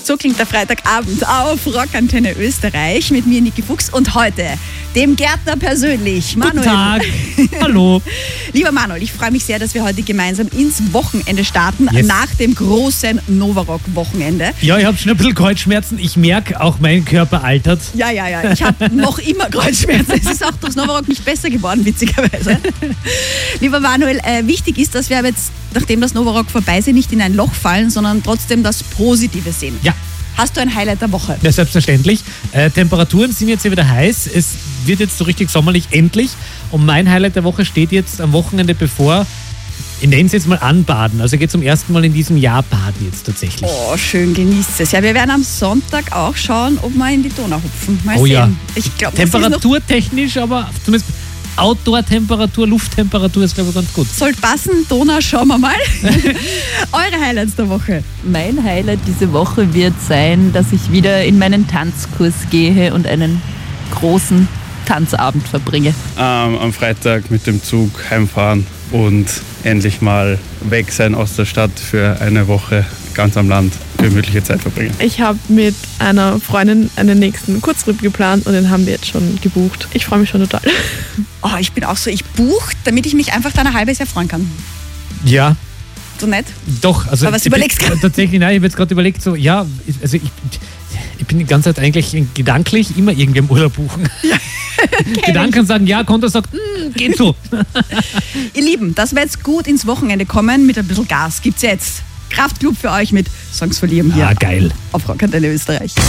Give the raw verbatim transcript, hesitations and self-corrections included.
So klingt der Freitagabend auf Rockantenne Österreich mit mir, Niki Fuchs, und heute dem Gärtner persönlich, Manuel. Guten Tag, hallo. Lieber Manuel, ich freue mich sehr, dass wir heute gemeinsam ins Wochenende starten, Yes. nach dem großen Novarock-Wochenende. Ja, ich habe schon ein bisschen Kreuzschmerzen. Ich merke, auch mein Körper altert. Ja, ja, ja, ich habe noch immer Kreuzschmerzen. Es ist auch durchs Novarock nicht besser geworden, witzigerweise. Lieber Manuel, äh, wichtig ist, dass wir aber jetzt, nachdem das Novarock vorbei ist, nicht in ein Loch fallen, sondern trotzdem das Positive sehen. Ja. Hast du ein Highlight der Woche? Ja, selbstverständlich. Äh, Temperaturen sind jetzt ja wieder heiß. Es wird jetzt so richtig sommerlich, endlich. Und mein Highlight der Woche steht jetzt am Wochenende bevor. Ich nenne es jetzt mal Anbaden. Also geht zum ersten Mal in diesem Jahr baden jetzt tatsächlich. Oh, schön, genießt es. Ja, wir werden am Sonntag auch schauen, ob wir in die Donau hupfen. Mal Oh sehen. ja. Ich glaub, das ist noch, Temperaturtechnisch, aber zumindest Outdoor-Temperatur, Lufttemperatur ist, glaube ich, ganz gut. soll passen. Donau, schauen wir mal. Eure Highlights der Woche. Mein Highlight diese Woche wird sein, dass ich wieder in meinen Tanzkurs gehe und einen großen Tanzabend verbringe. Ähm, am Freitag mit dem Zug heimfahren und endlich mal weg sein aus der Stadt für eine Woche ganz am Land, gemütliche Zeit verbringen. Ich habe mit einer Freundin einen nächsten Kurztrip geplant und den haben wir jetzt schon gebucht. Ich freue mich schon total. Oh, ich bin auch so, ich buche, damit ich mich einfach da ein halbes Jahr freuen kann. Ja, So nett? doch. Also Aber was ich bin- überlegst du? Tatsächlich, nein, ich habe jetzt gerade überlegt, so, ja, also ich, ich bin die ganze Zeit eigentlich gedanklich immer irgendwie im Urlaub buchen. Gedanken sagen ja, Konto sagt, "Hm, geht so. Ihr Lieben, dass wir jetzt gut ins Wochenende kommen mit ein bisschen Gas, gibt's jetzt. Kraftclub für euch mit Songs verlieben hier Ah, geil. auf Rockantenne Österreich.